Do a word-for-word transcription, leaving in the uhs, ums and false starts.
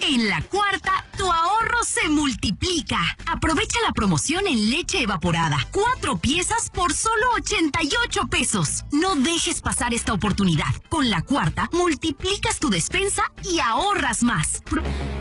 En La Cuarta, tu ahorro se multiplica. Aprovecha la promoción en leche evaporada. Cuatro piezas por solo ochenta y ocho pesos. No dejes pasar esta oportunidad. Con La Cuarta, multiplicas tu despensa y ahorras más. Pro-